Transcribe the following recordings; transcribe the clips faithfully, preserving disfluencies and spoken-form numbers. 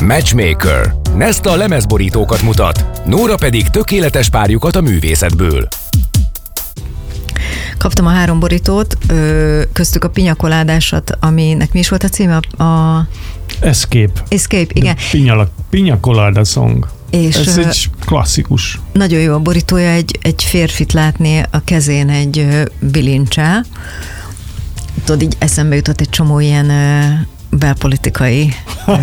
Matchmaker. Nesta lemezborítókat mutat, Nóra pedig tökéletes párjukat a művészetből. Kaptam a három borítót, köztük a pinyakoládásat, aminek mi is volt a címe? A... Escape. Escape, igen. Pina Colada Song. És ez egy klasszikus. Nagyon jó a borítója, egy, egy férfit látni a kezén egy bilincsel. Tudod, így eszembe jutott egy csomó ilyen belpolitikai,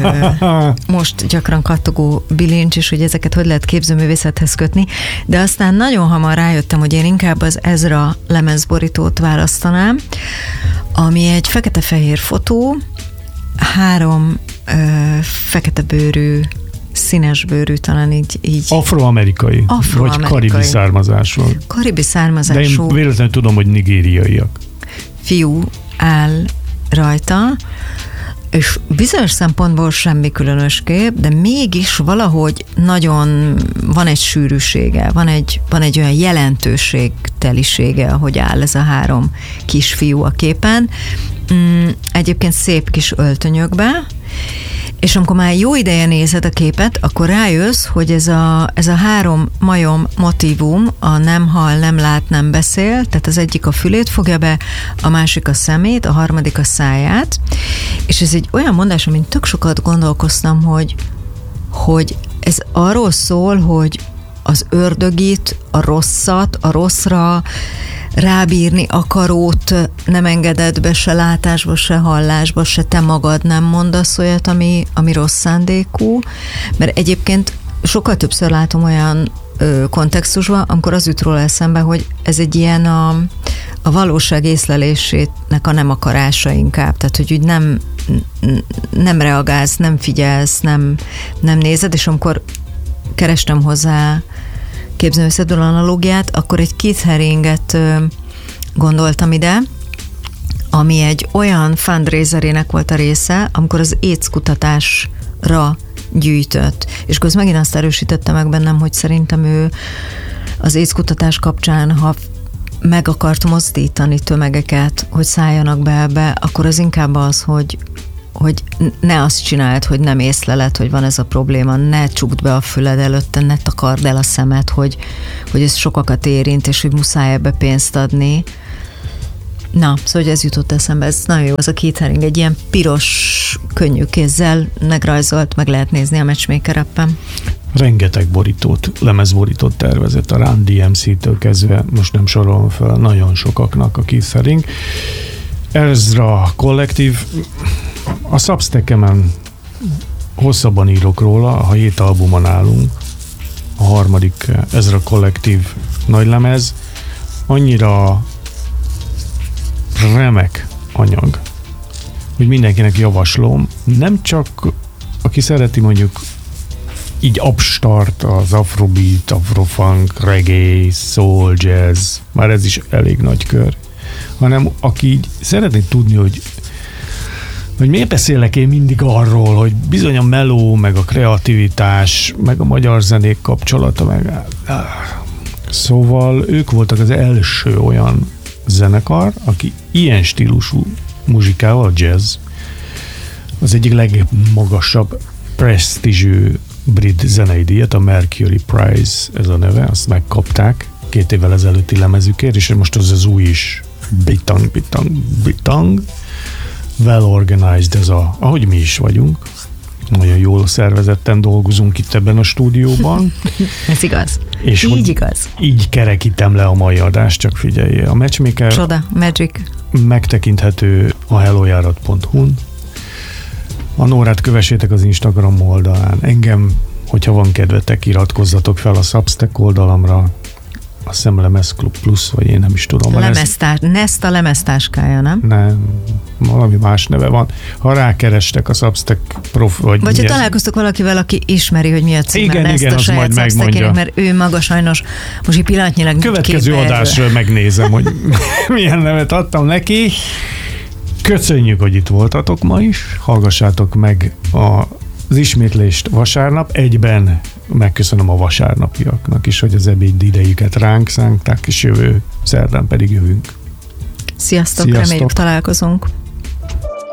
most gyakran kattogó bilincs, és hogy ezeket hogy lehet képzőművészethez kötni, de aztán nagyon hamar rájöttem, hogy én inkább az Ezra lemezborítót választanám, ami egy fekete-fehér fotó, három ö, fekete bőrű, színes bőrű, talán így... így afroamerikai, afroamerikai, vagy karibi származású. Karibi származású. De én véletlenül tudom, hogy nigériaiak. Fiú áll rajta, és bizonyos szempontból semmi különös kép, de mégis valahogy nagyon van egy sűrűsége, van egy, van egy olyan jelentőségtelisége, ahogy áll ez a három kisfiú a képen. Egyébként szép kis öltönyökbe, és amikor már jó ideje nézed a képet, akkor rájössz, hogy ez a, ez a három majom motívum, a nem hall, nem lát, nem beszél, tehát az egyik a fülét fogja be, a másik a szemét, a harmadik a száját, és ez egy olyan mondás, amin tök sokat gondolkoztam, hogy, hogy ez arról szól, hogy az ördögit, a rosszat, a rosszra rábírni akarót nem engeded be se látásba, se hallásba, se te magad nem mondasz olyat, ami, ami rossz szándékú, mert egyébként sokkal többször látom olyan ö, kontextusban, amikor az jut róla eszembe, hogy ez egy ilyen a, a valóság észlelésének a nem akarása inkább, tehát hogy úgy nem, nem reagálsz, nem figyelsz, nem, nem nézed, és amikor kerestem hozzá képzőművészetből analógiát, akkor egy Keith Haringet gondoltam ide, ami egy olyan fundraiserének volt a része, amikor az AIDS kutatásra gyűjtött. És közben megint azt erősítette meg bennem, hogy szerintem ő az AIDS kutatás kapcsán, ha meg akart mozdítani tömegeket, hogy szálljanak be ebbe, akkor az inkább az, hogy hogy ne azt csináld, hogy nem észleled, hogy van ez a probléma, ne csukd be a füled előtte, ne takard el a szemed, hogy, hogy ez sokakat érint, és hogy muszáj ebbe pénzt adni. Na, szóval hogy ez jutott eszembe, ez nagyon jó. Az a Keith Haring egy ilyen piros, könnyű kézzel megrajzolt, meg lehet nézni a Matchmaker appen. Rengeteg borítót, lemezborítót tervezett a Run dé em cé-től kezdve, most nem sorolom fel, nagyon sokaknak a Keith Haring. Ezra kollektív, a Substack-emen hosszabban írok róla, ha hét albumon állunk, a harmadik Ezra kollektív nagylemez, annyira remek anyag, hogy mindenkinek javaslom, nem csak aki szereti mondjuk így upstart, az afrobeat, afrofunk, reggae, soul, jazz, már ez is elég nagy kör, hanem aki így szeretné tudni, hogy hogy miért beszélek én mindig arról, hogy bizony a meló, meg a kreativitás, meg a magyar zenék kapcsolata, meg szóval ők voltak az első olyan zenekar, aki ilyen stílusú muzsikával, jazz, az egyik legmagasabb presztízsű brit zenei díjat, a Mercury Prize, ez a neve, azt megkapták két évvel ezelőtti lemezükért, és most az az új is bitang, bitang, bitang, well organized ez a, ahogy mi is vagyunk, nagyon jól szervezetten dolgozunk itt ebben a stúdióban. Ez igaz. És így igaz. Így kerekítem le a mai adást, csak figyelj. A Matchmaker Csoda, magic. Megtekinthető a hellojárat pont hu-n. A Nórát kövessétek az Instagram oldalán. Engem, hogyha van kedvetek, iratkozzatok fel a Substack oldalamra, a hiszem Lemezklub Plus, vagy én nem is tudom. Lemeztás, Nesta lemeztáskája, nem? Nem, valami más neve van. Ha rákerestek a Substack prof, vagy... Vagy ha találkoztok valakivel, aki ismeri, hogy mi a címe, igen, igen, a az majd megmondja. Mert ő maga sajnos most így pillanatnyilag következő adásra megnézem, hogy milyen nevet adtam neki. Köszönjük, hogy itt voltatok ma is. Hallgassátok meg a az ismétlést vasárnap, egyben megköszönöm a vasárnapiaknak is, hogy az ebéd idejüket ránk szánták, és jövő szerdán pedig jövünk. Sziasztok, Sziasztok. Reméljük találkozunk.